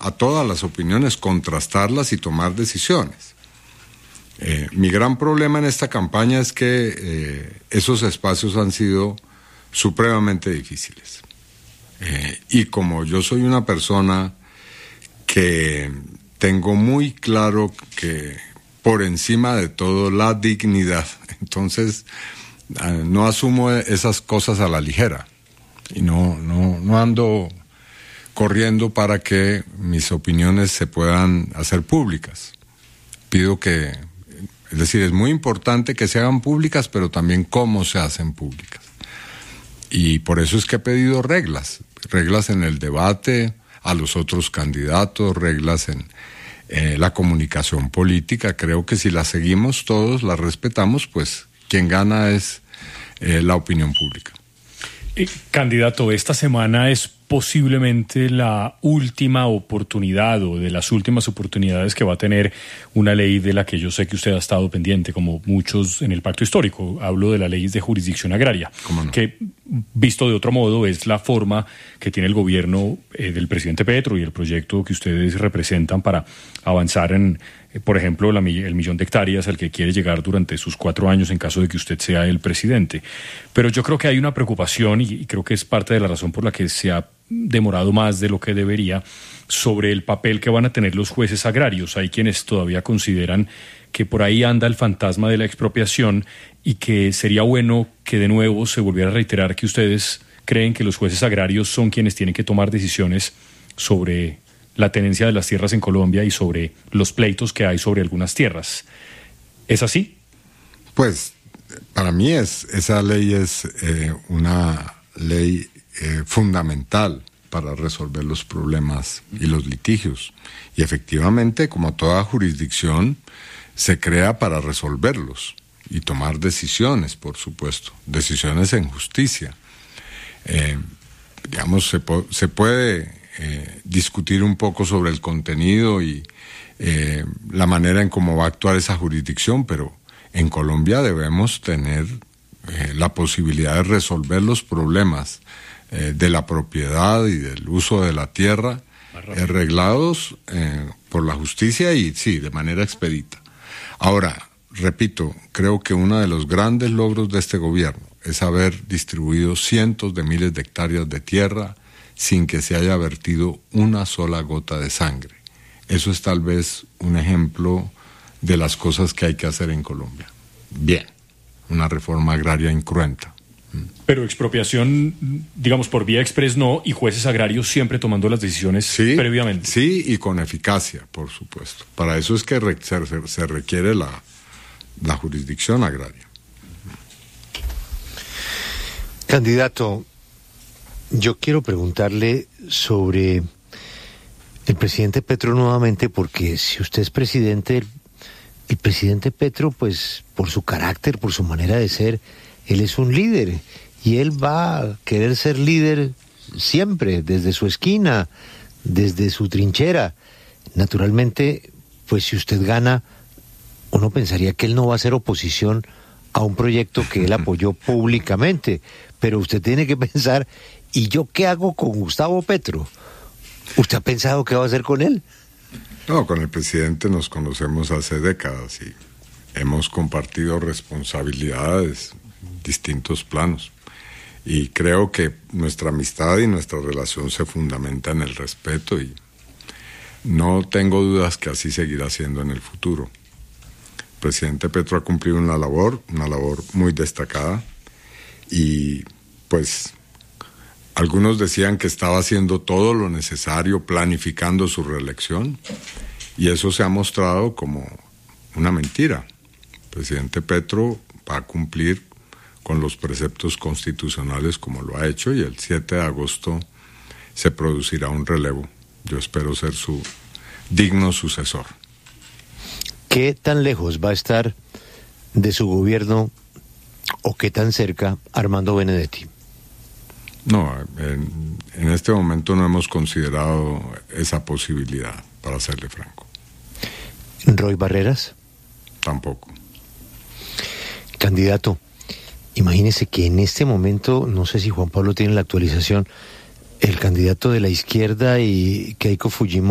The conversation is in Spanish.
a todas las opiniones, contrastarlas y tomar decisiones. Mi gran problema en esta campaña es que esos espacios han sido supremamente difíciles. Y como yo soy una persona que tengo muy claro que por encima de todo la dignidad, entonces no asumo esas cosas a la ligera y no ando corriendo para que mis opiniones se puedan hacer públicas. Pido que, es decir, es muy importante que se hagan públicas, pero también cómo se hacen públicas. Y por eso es que he pedido reglas en el debate a los otros candidatos, reglas en la comunicación política. Creo que si las seguimos todos, las respetamos, pues quien gana es la opinión pública. Candidato, esta semana es posiblemente la última oportunidad o de las últimas oportunidades que va a tener una ley de la que yo sé que usted ha estado pendiente, como muchos en el pacto histórico. Hablo de la ley de jurisdicción agraria, ¿Cómo no? Que visto de otro modo es la forma que tiene el gobierno del presidente Petro y el proyecto que ustedes representan para avanzar en, por ejemplo, el 1.000.000 de hectáreas al que quiere llegar durante sus 4 años en caso de que usted sea el presidente. Pero yo creo que hay una preocupación y creo que es parte de la razón por la que se ha demorado más de lo que debería sobre el papel que van a tener los jueces agrarios. Hay quienes todavía consideran que por ahí anda el fantasma de la expropiación y que sería bueno que de nuevo se volviera a reiterar que ustedes creen que los jueces agrarios son quienes tienen que tomar decisiones sobre la tenencia de las tierras en Colombia y sobre los pleitos que hay sobre algunas tierras. ¿Es así? Pues para mí esa ley es una ley fundamental para resolver los problemas y los litigios. Y efectivamente, como toda jurisdicción, se crea para resolverlos y tomar decisiones, por supuesto, decisiones en justicia. Digamos, se puede discutir un poco sobre el contenido y la manera en cómo va a actuar esa jurisdicción, pero en Colombia debemos tener la posibilidad de resolver los problemas de la propiedad y del uso de la tierra arreglados por la justicia y sí, de manera expedita. Ahora, repito, creo que uno de los grandes logros de este gobierno es haber distribuido cientos de miles de hectáreas de tierra sin que se haya vertido una sola gota de sangre. Eso es tal vez un ejemplo de las cosas que hay que hacer en Colombia. Bien, una reforma agraria incruenta. Pero expropiación, digamos, por vía express no, y jueces agrarios siempre tomando las decisiones previamente. Sí, y con eficacia, por supuesto. Para eso es que se requiere la jurisdicción agraria. Candidato, yo quiero preguntarle sobre el presidente Petro nuevamente, porque si usted es presidente, el presidente Petro, pues por su carácter, por su manera de ser, él es un líder y él va a querer ser líder siempre, desde su esquina, desde su trinchera. Naturalmente, pues si usted gana, uno pensaría que él no va a hacer oposición a un proyecto que él apoyó públicamente, pero usted tiene que pensar, ¿y yo qué hago con Gustavo Petro? ¿Usted ha pensado qué va a hacer con él? No, con el presidente nos conocemos hace décadas y hemos compartido responsabilidades, distintos planos. Y creo que nuestra amistad y nuestra relación se fundamenta en el respeto y no tengo dudas que así seguirá siendo en el futuro. El presidente Petro ha cumplido una labor muy destacada y pues algunos decían que estaba haciendo todo lo necesario, planificando su reelección y eso se ha mostrado como una mentira. El presidente Petro va a cumplir con los preceptos constitucionales como lo ha hecho y el 7 de agosto se producirá un relevo. Yo espero ser su digno sucesor. ¿Qué tan lejos va a estar de su gobierno o qué tan cerca Armando Benedetti? No, en este momento no hemos considerado esa posibilidad, para serle franco. ¿Roy Barreras? Tampoco. Candidato, imagínese que en este momento, no sé si Juan Pablo tiene la actualización, el candidato de la izquierda y Keiko Fujimori